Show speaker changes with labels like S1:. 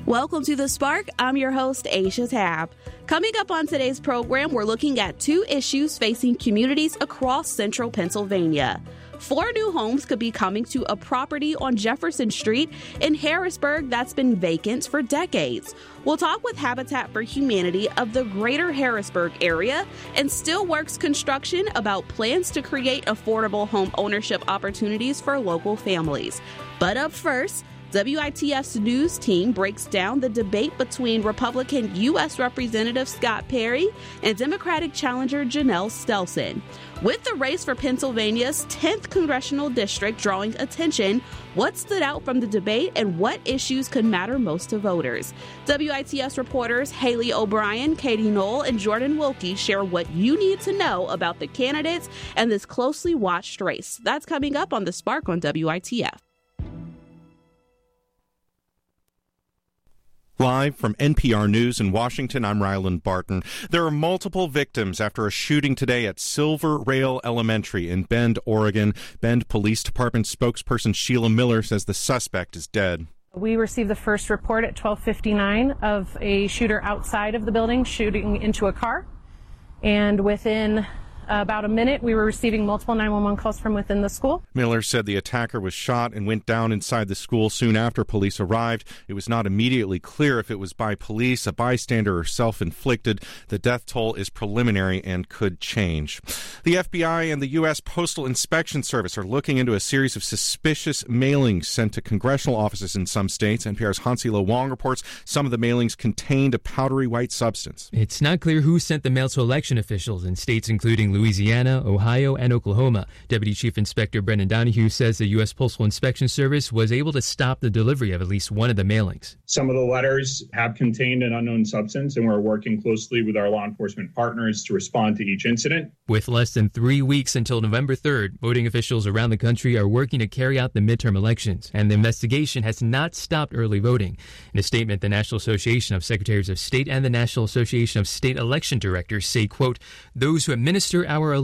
S1: Welcome to The Spark. I'm your host, Aisha Tab. Coming up on today's program, we're looking at two issues facing communities across central Pennsylvania. 4 new homes could be coming to a property on Jefferson Street in Harrisburg that's been vacant for decades. We'll talk with Habitat for Humanity of the greater Harrisburg area and Steelworks Construction about plans to create affordable home ownership opportunities for local families. But up first, WITF's news team breaks down the debate between Republican U.S. Representative Scott Perry and Democratic challenger Janelle Stelson. With the race for Pennsylvania's 10th congressional district drawing attention, what stood out from the debate and what issues could matter most to voters? WITF's reporters Haley O'Brien, Katie Knoll, and Jordan Wilkie share what you need to know about the candidates and this closely watched race. That's coming up on The Spark on WITF.
S2: Live from NPR News in Washington, I'm Ryland Barton. There are multiple victims after a shooting today at Silver Rail Elementary in Bend, Oregon. Bend Police Department spokesperson Sheila Miller says the suspect is dead.
S3: We received the first report at 12:59 of a shooter outside of the building shooting into a car. And within about a minute, we were receiving multiple 911 calls from within the school.
S2: Miller said the attacker was shot and went down inside the school soon after police arrived. It was not immediately clear if it was by police, a bystander, or self-inflicted. The death toll is preliminary and could change. The FBI and the U.S. Postal Inspection Service are looking into a series of suspicious mailings sent to congressional offices in some states. NPR's Hansi Lo Wong reports some of the mailings contained a powdery white substance.
S4: It's not clear who sent the mail to election officials in states including Louisiana, Ohio, and Oklahoma. Deputy Chief Inspector Brendan Donahue says the U.S. Postal Inspection Service was able to stop the delivery of at least one of the mailings.
S5: Some of the letters have contained an unknown substance, and we're working closely with our law enforcement partners to respond to each incident.
S4: With less than 3 weeks until November 3rd, voting officials around the country are working to carry out the midterm elections, and the investigation has not stopped early voting. In a statement, the National Association of Secretaries of State and the National Association of State Election Directors say, quote, "Those who administer our